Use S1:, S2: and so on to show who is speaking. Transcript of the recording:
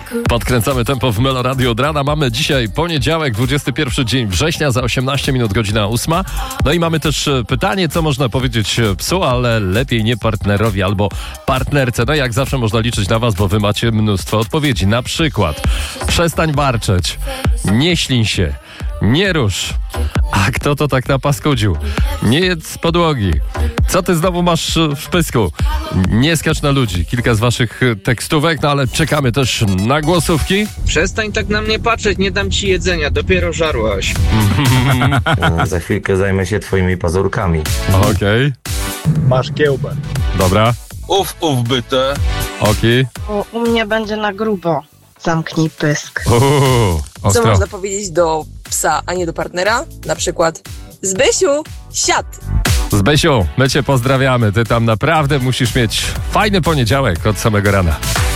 S1: Podkręcamy tempo w Melo Radio od rana. Mamy dzisiaj poniedziałek, 21 dzień września, za 18 minut, godzina 8. No i mamy też pytanie, co można powiedzieć psu, ale lepiej nie partnerowi albo partnerce. No jak zawsze można liczyć na was, bo wy macie mnóstwo odpowiedzi. Na przykład: przestań warczeć, nie ślin się, nie rusz. A kto to tak napaskudził? Nie jedz z podłogi. Co ty znowu masz w pysku? Nie skacz na ludzi. Kilka z waszych tekstówek, no ale czekamy też na głosówki.
S2: Przestań tak na mnie patrzeć, nie dam ci jedzenia, dopiero żarłaś.
S3: Za chwilkę zajmę się twoimi pazurkami.
S1: Okej.
S4: Masz kiełbę.
S1: Dobra.
S2: Uf, byte.
S1: Okej.
S5: U mnie będzie na grubo. Zamknij pysk.
S6: Co
S1: Ostro.
S6: można powiedzieć do psa, a nie do partnera? Na przykład: Zbysiu, siad!
S1: Zbysiu, my cię pozdrawiamy. Ty tam naprawdę musisz mieć fajny poniedziałek od samego rana.